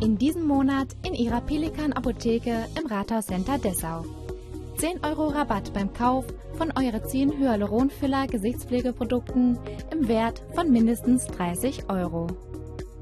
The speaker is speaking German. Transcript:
In diesem Monat in Ihrer Pelikan Apotheke im Rathauscenter Dessau. 10 € Rabatt beim Kauf von Eurazin Hyaluron Filler Gesichtspflegeprodukten im Wert von mindestens 30 €.